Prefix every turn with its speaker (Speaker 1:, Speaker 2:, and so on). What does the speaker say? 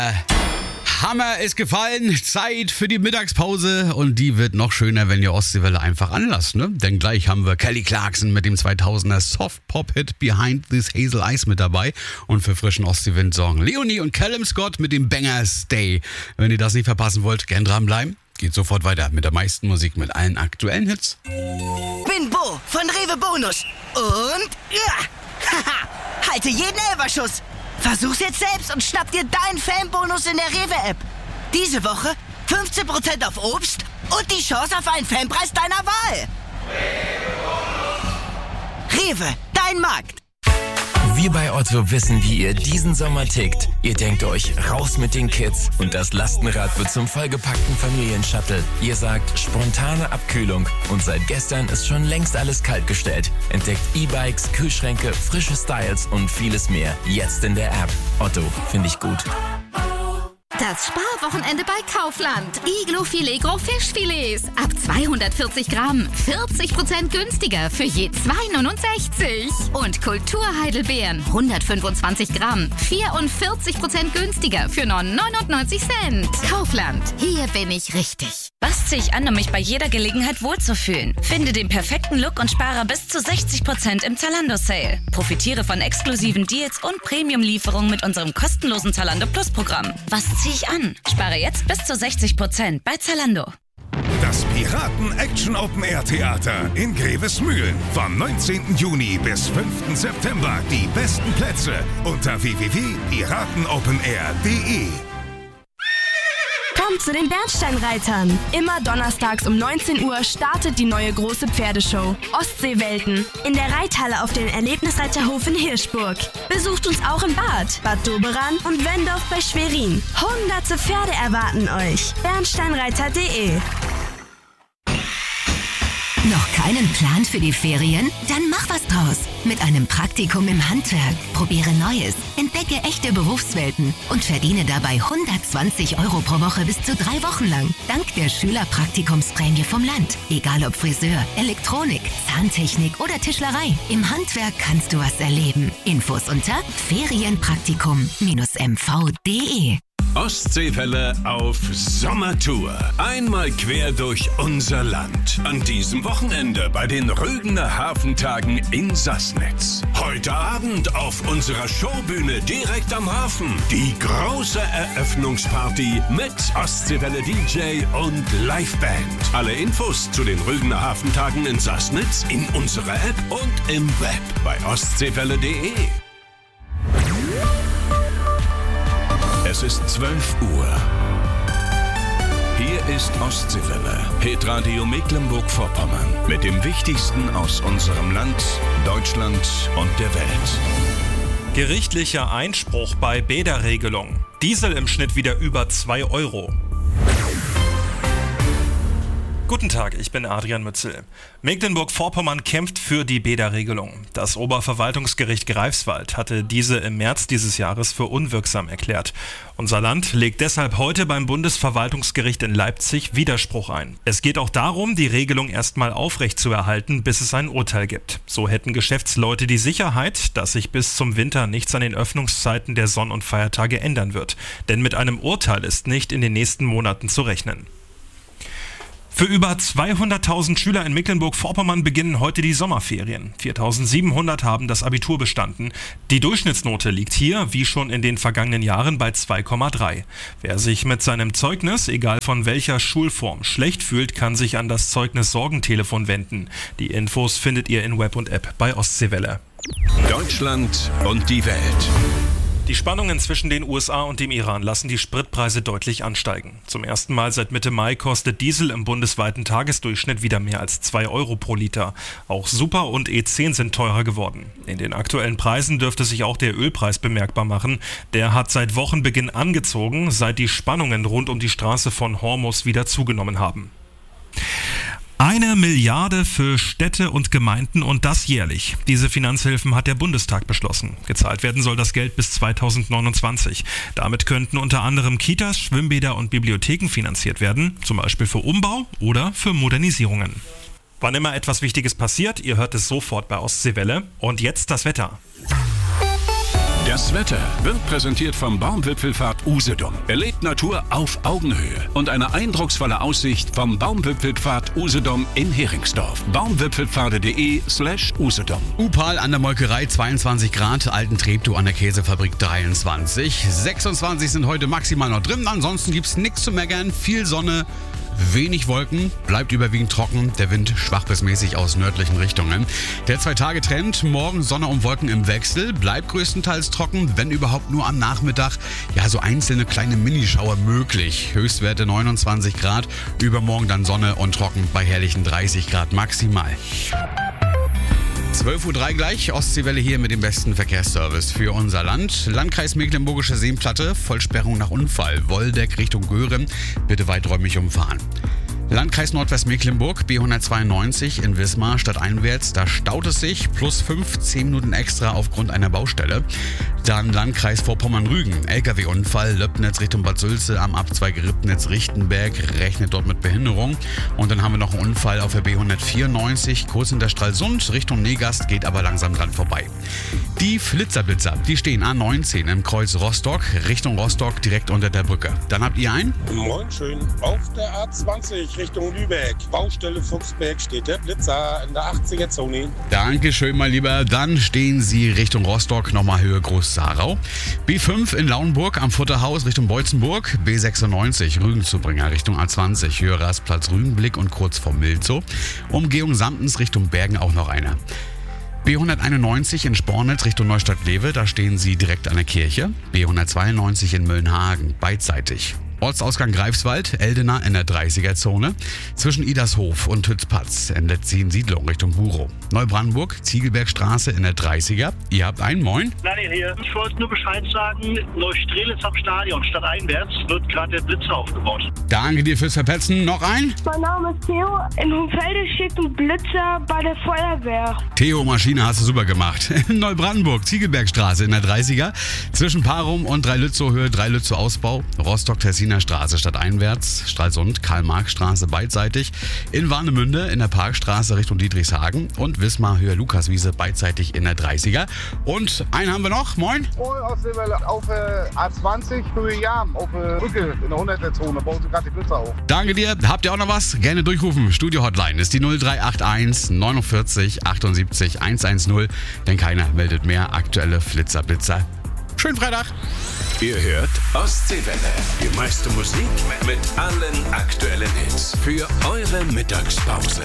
Speaker 1: Hammer ist gefallen, Zeit für die Mittagspause und die wird noch schöner, wenn ihr Ostseewelle einfach anlasst, ne? Denn gleich haben wir Kelly Clarkson mit dem 2000er Soft-Pop-Hit Behind This Hazel Eyes mit dabei und für frischen Ostseewind sorgen Leonie und Callum Scott mit dem Banger Stay. Wenn ihr das nicht verpassen wollt, gern dranbleiben. Geht sofort weiter mit der meisten Musik, mit allen aktuellen Hits.
Speaker 2: Bin Bo von Rewe Bonus und haha, halte jeden Elferschuss. Versuch's jetzt selbst und schnapp dir deinen Fanbonus in der Rewe-App. Diese Woche 15% auf Obst und die Chance auf einen Fanpreis deiner Wahl. Rewe, dein Markt.
Speaker 3: Wir bei Otto wissen, wie ihr diesen Sommer tickt. Ihr denkt euch, raus mit den Kids und das Lastenrad wird zum vollgepackten Familienshuttle. Ihr sagt, spontane Abkühlung und seit gestern ist schon längst alles kaltgestellt. Entdeckt E-Bikes, Kühlschränke, frische Styles und vieles mehr. Jetzt in der App. Otto, finde ich gut.
Speaker 4: Das Sparwochenende bei Kaufland. Iglo Filet Gros Fischfilets. Ab 240 Gramm. 40% günstiger für je 2,69. Und Kulturheidelbeeren. 125 Gramm. 44% günstiger für nur 99 Cent. Kaufland. Hier bin ich richtig.
Speaker 5: Was ziehe ich an, um mich bei jeder Gelegenheit wohlzufühlen? Finde den perfekten Look und spare bis zu 60% im Zalando-Sale. Profitiere von exklusiven Deals und Premium-Lieferungen mit unserem kostenlosen Zalando Plus-Programm. Was ziehe ich an? Spare jetzt bis zu 60% bei Zalando.
Speaker 6: Das Piraten-Action-Open-Air-Theater in Grevesmühlen. Vom 19. Juni bis 5. September die besten Plätze unter www.piratenopenair.de.
Speaker 7: Kommt zu den Bernsteinreitern. Immer donnerstags um 19 Uhr startet die neue große Pferdeshow Ostseewelten in der Reithalle auf dem Erlebnisreiterhof in Hirschburg. Besucht uns auch in Bad Doberan und Wendorf bei Schwerin. Hunderte Pferde erwarten euch. Bernsteinreiter.de.
Speaker 8: Noch keinen Plan für die Ferien? Dann mach was draus. Mit einem Praktikum im Handwerk. Probiere Neues, entdecke echte Berufswelten und verdiene dabei 120 € pro Woche bis zu 3 Wochen lang. Dank der Schülerpraktikumsprämie vom Land. Egal ob Friseur, Elektronik, Zahntechnik oder Tischlerei. Im Handwerk kannst du was erleben. Infos unter ferienpraktikum-mv.de.
Speaker 9: Ostseewelle auf Sommertour. Einmal quer durch unser Land. An diesem Wochenende bei den Rügener Hafentagen in Sassnitz. Heute Abend auf unserer Showbühne direkt am Hafen. Die große Eröffnungsparty mit Ostseewelle DJ und Liveband. Alle Infos zu den Rügener Hafentagen in Sassnitz in unserer App und im Web bei ostseewelle.de. Es ist 12 Uhr. Hier ist Ostseewelle, Hitradio Mecklenburg-Vorpommern. Mit dem Wichtigsten aus unserem Land, Deutschland und der Welt.
Speaker 10: Gerichtlicher Einspruch bei Bäderregelung. Diesel im Schnitt wieder über 2 €. Guten Tag, ich bin Adrian Mützel. Mecklenburg-Vorpommern kämpft für die Bäderregelung. Das Oberverwaltungsgericht Greifswald hatte diese im März dieses Jahres für unwirksam erklärt. Unser Land legt deshalb heute beim Bundesverwaltungsgericht in Leipzig Widerspruch ein. Es geht auch darum, die Regelung erstmal aufrechtzuerhalten, bis es ein Urteil gibt. So hätten Geschäftsleute die Sicherheit, dass sich bis zum Winter nichts an den Öffnungszeiten der Sonn- und Feiertage ändern wird. Denn mit einem Urteil ist nicht in den nächsten Monaten zu rechnen. Für über 200.000 Schüler in Mecklenburg-Vorpommern beginnen heute die Sommerferien. 4.700 haben das Abitur bestanden. Die Durchschnittsnote liegt hier, wie schon in den vergangenen Jahren, bei 2,3. Wer sich mit seinem Zeugnis, egal von welcher Schulform, schlecht fühlt, kann sich an das Zeugnis-Sorgentelefon wenden. Die Infos findet ihr in Web und App bei Ostseewelle.
Speaker 9: Deutschland und die Welt.
Speaker 10: Die Spannungen zwischen den USA und dem Iran lassen die Spritpreise deutlich ansteigen. Zum ersten Mal seit Mitte Mai kostet Diesel im bundesweiten Tagesdurchschnitt wieder mehr als 2 € pro Liter. Auch Super und E10 sind teurer geworden. In den aktuellen Preisen dürfte sich auch der Ölpreis bemerkbar machen. Der hat seit Wochenbeginn angezogen, seit die Spannungen rund um die Straße von Hormuz wieder zugenommen haben. 1 Milliarde für Städte und Gemeinden und das jährlich. Diese Finanzhilfen hat der Bundestag beschlossen. Gezahlt werden soll das Geld bis 2029. Damit könnten unter anderem Kitas, Schwimmbäder und Bibliotheken finanziert werden, zum Beispiel für Umbau oder für Modernisierungen. Wann immer etwas Wichtiges passiert, ihr hört es sofort bei Ostseewelle. Und jetzt das Wetter.
Speaker 9: Das Wetter wird präsentiert vom Baumwipfelpfad Usedom. Erlebt Natur auf Augenhöhe und eine eindrucksvolle Aussicht vom Baumwipfelpfad Usedom in Heringsdorf. baumwipfelpfade.de/Usedom.
Speaker 1: Upal an der Molkerei 22 Grad, Alten Treptow an der Käsefabrik 23. 26 sind heute maximal noch drin, ansonsten gibt's nichts zu meckern, viel Sonne. Wenig Wolken, bleibt überwiegend trocken, der Wind schwach bis mäßig aus nördlichen Richtungen. Der 2-Tage-Trend, morgen Sonne und Wolken im Wechsel, bleibt größtenteils trocken, wenn überhaupt nur am Nachmittag. Ja, so einzelne kleine Minischauer möglich. Höchstwerte 29 Grad, übermorgen dann Sonne und trocken bei herrlichen 30 Grad maximal. 12:03 Uhr gleich, Ostseewelle hier mit dem besten Verkehrsservice für unser Land. Landkreis Mecklenburgische Seenplatte, Vollsperrung nach Unfall, Woldeck Richtung Göhren, bitte weiträumig umfahren. Landkreis Nordwestmecklenburg, B192 in Wismar, stadteinwärts, da staut es sich, plus 15 Minuten extra aufgrund einer Baustelle. Dann Landkreis Vorpommern-Rügen, LKW-Unfall, Löbnitz Richtung Bad Sülze am Abzweig Ribnitz-Richtenberg, rechnet dort mit Behinderung. Und dann haben wir noch einen Unfall auf der B194, kurz hinter Stralsund, Richtung Negast, geht aber langsam dran vorbei. Die Flitzerblitzer, die stehen A19 im Kreuz Rostock, Richtung Rostock, direkt unter der Brücke. Dann habt ihr einen?
Speaker 11: Moin schön, auf der A20 Richtung Lübeck, Baustelle Fuchsberg steht der Blitzer in der 80er-Zone.
Speaker 1: Dankeschön, mein Lieber. Dann stehen Sie Richtung Rostock, nochmal Höhe Groß-Sarau. B5 in Lauenburg am Futterhaus Richtung Beutzenburg. B96 Rügenzubringer Richtung A20, Höhe Rastplatz Rügenblick und kurz vor Milzow. Umgehung Samtens Richtung Bergen auch noch einer. B191 in Spornitz Richtung Neustadt-Lewe, da stehen Sie direkt an der Kirche. B192 in Müllenhagen, beidseitig. Ortsausgang Greifswald, Eldena in der 30er-Zone. Zwischen Idershof und Hützpatz endet sie in Siedlung Richtung Burow. Neubrandenburg, Ziegelbergstraße in der 30er. Ihr habt einen, moin.
Speaker 12: Daniel hier. Ich wollte nur Bescheid sagen, Neustrelitz am Stadion, stadteinwärts, wird gerade der Blitzer aufgebaut.
Speaker 1: Danke dir fürs Verpetzen. Noch ein?
Speaker 13: Mein Name ist Theo. In Hohenfelde steht ein Blitzer bei der Feuerwehr.
Speaker 1: Theo, Maschine hast du super gemacht. In Neubrandenburg, Ziegelbergstraße in der 30er. Zwischen Parum und Dreilützow Höhe, Dreilützow Ausbau. Rostock-Tessiner Straße stadteinwärts, Stralsund, Karl-Marx-Straße beidseitig, in Warnemünde in der Parkstraße Richtung Dietrichshagen und Wismar Höhe Lukaswiese beidseitig in der 30er. Und einen haben wir noch, moin.
Speaker 14: Moin, Ostseewelle auf A20 Höhe Jam, auf Brücke in der 100er-Zone, bauen Sie gerade die Blitzer auf.
Speaker 1: Danke dir, habt ihr auch noch was? Gerne durchrufen. Studio-Hotline ist die 0381 49 78 110, denn keiner meldet mehr aktuelle Flitzer-Blitzer. Schönen Freitag.
Speaker 9: Ihr hört Ostseewelle. Die meiste Musik mit allen aktuellen Hits für eure Mittagspause.